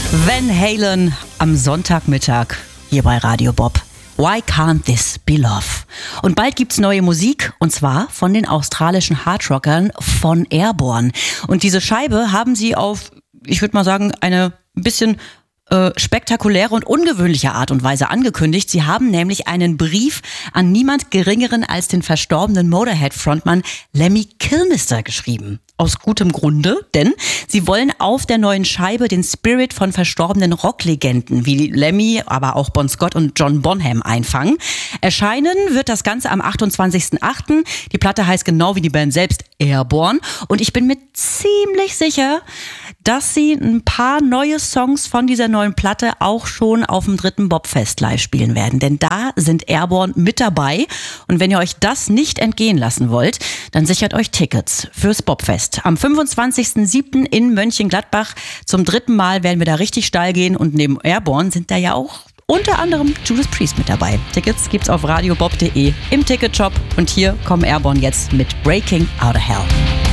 Van Halen am Sonntagmittag hier bei Radio Bob. Why Can't This Be Love? Und bald gibt's neue Musik, und zwar von den australischen Hardrockern von Airborne. Und diese Scheibe haben sie auf, ich würde mal sagen, eine ein bisschen spektakuläre und ungewöhnliche Art und Weise angekündigt. Sie haben nämlich einen Brief an niemand Geringeren als den verstorbenen Motorhead-Frontmann Lemmy Kilmister geschrieben. Aus gutem Grunde, denn sie wollen auf der neuen Scheibe den Spirit von verstorbenen Rocklegenden wie Lemmy, aber auch Bon Scott und John Bonham einfangen. Erscheinen wird das Ganze am 28.08. Die Platte heißt genau wie die Band selbst Airborne. Und ich bin mir ziemlich sicher, dass sie ein paar neue Songs von dieser neuen Platte auch schon auf dem 3. Bobfest live spielen werden. Denn da sind Airborne mit dabei. Und wenn ihr euch das nicht entgehen lassen wollt, dann sichert euch Tickets fürs Bobfest. Am 25.07. in Mönchengladbach. Zum 3. Mal werden wir da richtig steil gehen. Und neben Airborne sind da ja auch unter anderem Judas Priest mit dabei. Tickets gibt's auf radiobob.de im Ticketshop. Und hier kommen Airborne jetzt mit Breaking Out of Hell.